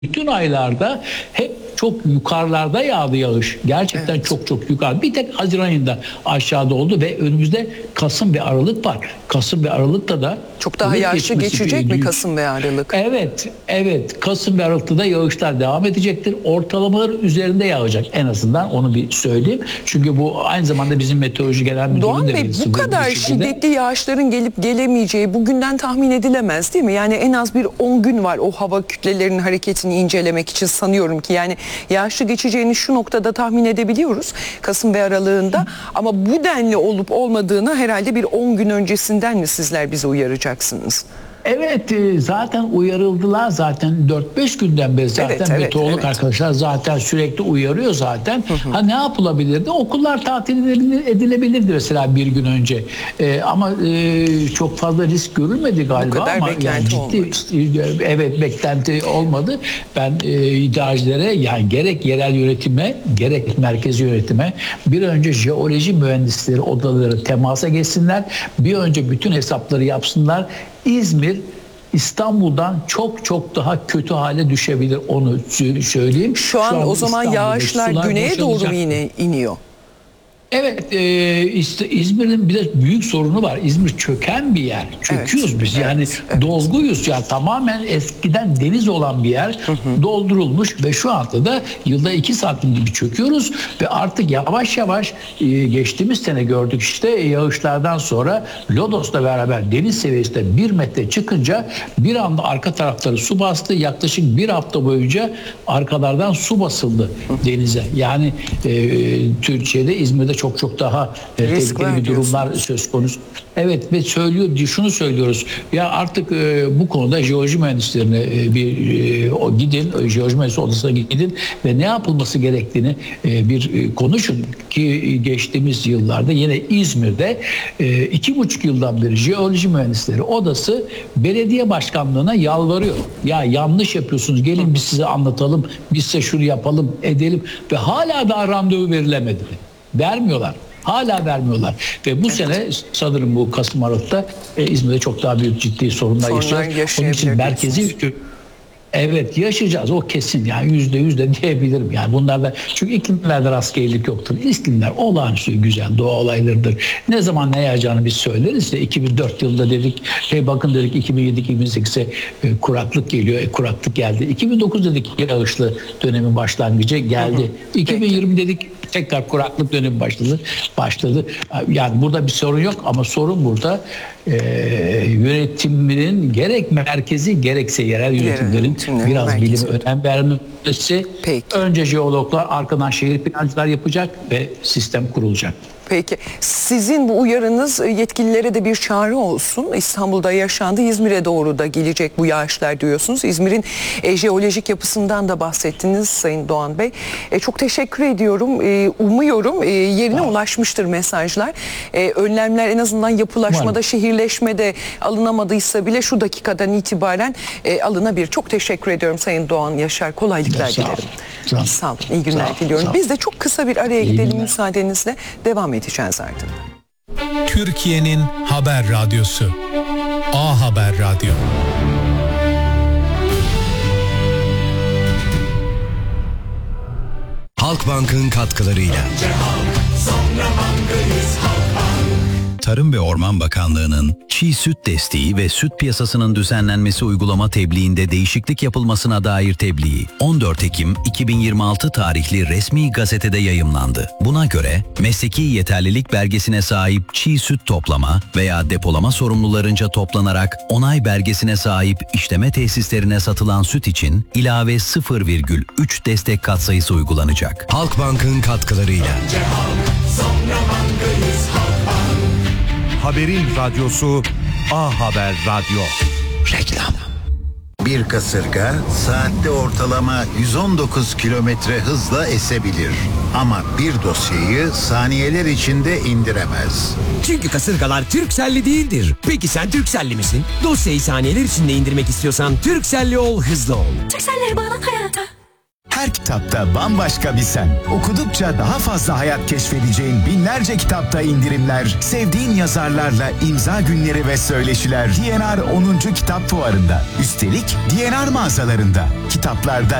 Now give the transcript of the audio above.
Bütün aylarda hep çok yukarılarda yağdı yağış. Gerçekten çok yukarı. Bir tek Haziran ayında aşağıda oldu ve önümüzde Kasım ve Aralık var. Kasım ve Aralık'ta da çok daha yağışlı geçecek mi Kasım ve Aralık? Evet. Kasım ve Aralık'ta da yağışlar devam edecektir. Ortalamaların üzerinde yağacak en azından, onu bir söyleyeyim. Çünkü bu aynı zamanda bizim meteoroloji genel müdürlüğünün Doğan de Bey, bu kadar şiddetli yağışların gelip gelemeyeceği bugünden tahmin edilemez değil mi? Yani en az bir 10 gün var o hava kütlelerinin hareketini incelemek için, sanıyorum ki yani yağışlı geçeceğini şu noktada tahmin edebiliyoruz Kasım ve Aralığında, ama bu denli olup olmadığını herhalde bir 10 gün öncesinden mi sizler bizi uyaracaksınız? Evet, zaten uyarıldılar zaten 4-5 günden beri zaten meteorolog arkadaşlar zaten sürekli uyarıyor zaten. Ha, ne yapılabilirdi? Okullar tatil edilebilirdi mesela bir gün önce. Ama çok fazla risk görülmedi galiba. Bu kadar ama beklenti yani olmadı. Evet, beklenti olmadı. Ben idarecilere, yani gerek yerel yönetime gerek merkezi yönetime bir önce jeoloji mühendisleri odaları temasa geçsinler. Bir önce bütün hesapları yapsınlar. İzmir İstanbul'dan çok daha kötü hale düşebilir, onu söyleyeyim. Şu an o zaman yağışlar güneye doğru mu yine iniyor? Evet, İzmir'in bir de büyük sorunu var. İzmir çöken bir yer. Çöküyoruz biz. Yani dolguyuz. Yani tamamen eskiden deniz olan bir yer doldurulmuş ve şu anda da yılda 2 santim gibi çöküyoruz ve artık yavaş yavaş geçtiğimiz sene gördük işte, yağışlardan sonra Lodos'la beraber deniz seviyesi de 1 metre çıkınca bir anda arka tarafları su bastı. Yaklaşık bir hafta boyunca arkalardan su basıldı denize. Yani Türkiye'de, İzmir'de çok daha tehlikeli bir durumlar söz konusu. Evet, ve şunu söylüyoruz. Ya artık bu konuda jeoloji mühendislerine gidin, jeoloji mühendisleri odasına gidin ve ne yapılması gerektiğini bir konuşun ki geçtiğimiz yıllarda yine İzmir'de 2,5 yıldan beri jeoloji mühendisleri odası belediye başkanlığına yalvarıyor. Ya yanlış yapıyorsunuz, gelin biz size anlatalım, biz size şunu yapalım, edelim ve hala daha randevu verilemedi. Vermiyorlar. Hala vermiyorlar. Ve bu sene sanırım bu Kasım Aralık'ta İzmir'de çok daha büyük ciddi sorunlar yaşayacağız. Onun için merkezi yaşayacağız. O kesin, yani %100 de diyebilirim. Yani bunlarda, çünkü iklimlerde rastgelelik yoktur. İklimler olağanüstü güzel doğa olaylarıdır. Ne zaman ne yağacağını biz söyleriz de 2004 yılında dedik, bakın dedik 2007-2008'e kuraklık geliyor. Kuraklık geldi. 2009 dedik yağışlı dönemin başlangıcı geldi. 2020 dedik tekrar kuraklık dönemi başladı. Yani burada bir sorun yok ama sorun burada yönetiminin gerek merkezi gerekse yerel yönetimlerin biraz bilime önem vermesi. Önce jeologlar, arkadan şehir plancılar yapacak ve sistem kurulacak. Peki, sizin bu uyarınız yetkililere de bir çağrı olsun. İstanbul'da yaşandı, İzmir'e doğru da gelecek bu yağışlar diyorsunuz. İzmir'in jeolojik yapısından da bahsettiniz Sayın Doğan Bey. Çok teşekkür ediyorum. Umuyorum yerine ulaşmıştır mesajlar. Önlemler en azından yapılaşmada, şehirleşmede alınamadıysa bile şu dakikadan itibaren alınabilir. Çok teşekkür ediyorum Sayın Doğan Yaşar. Kolaylıklar dilerim. Sağ olun. İyi günler diliyorum. Biz de çok kısa bir araya gidelim müsaadenizle. Devam edeceğiz ardından. Türkiye'nin haber radyosu. A Haber Radyo. Halkbank'ın katkılarıyla. Tarım ve Orman Bakanlığı'nın çiğ süt desteği ve süt piyasasının düzenlenmesi uygulama tebliğinde değişiklik yapılmasına dair tebliği 14 Ekim 2026 tarihli resmi gazetede yayımlandı. Buna göre mesleki yeterlilik belgesine sahip çiğ süt toplama veya depolama sorumlularınca toplanarak onay belgesine sahip işleme tesislerine satılan süt için ilave 0,3 destek katsayısı uygulanacak. Halkbank'ın katkılarıyla. Haberin radyosu A Haber Radyo. Reklam. Bir kasırga saatte ortalama 119 kilometre hızla esebilir. Ama bir dosyayı saniyeler içinde indiremez. Çünkü kasırgalar Turkcell'li değildir. Peki sen Turkcell'li misin? Dosyayı saniyeler içinde indirmek istiyorsan Turkcell'li ol, hızlı ol. Turkcell'lere bağlan hayata. Her kitap kitapta bambaşka bir sen. Okudukça daha fazla hayat keşfedeceğin binlerce kitapta indirimler, sevdiğin yazarlarla imza günleri ve söyleşiler DNR 10. Kitap Fuarı'nda. Üstelik DNR mağazalarında. Kitaplarda